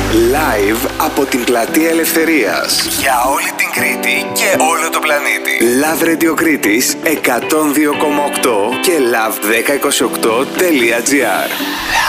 Live από την Πλατεία Ελευθερίας. Για όλη την Κρήτη και όλο το πλανήτη. Love Radio Κρήτης 102,8 και love1028.gr.